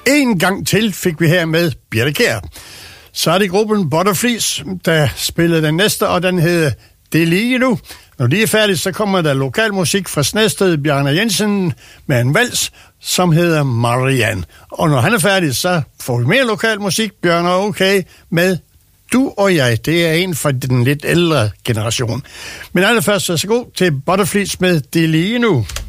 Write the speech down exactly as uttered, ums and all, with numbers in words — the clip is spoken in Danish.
En gang til fik vi her med Birthe Kjær. Så er det gruppen Butterflies, der spillede den næste, og den hedder Det er lige nu. Når de er færdige, så kommer der lokalmusik fra Snedsted, Bjarne Jensen, med en vals, som hedder Marianne. Og når han er færdig, så får vi mere lokalmusik, Bjørn og okay, med Du og jeg. Det er en fra den lidt ældre generation. Men allerførst, så god til Butterflies med Det er lige nu.